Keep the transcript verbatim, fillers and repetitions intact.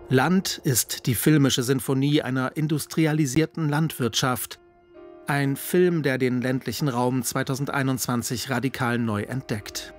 Land ist die filmische Sinfonie einer industrialisierten Landwirtschaft. Ein Film, der den ländlichen Raum zweitausendeinundzwanzig radikal neu entdeckt.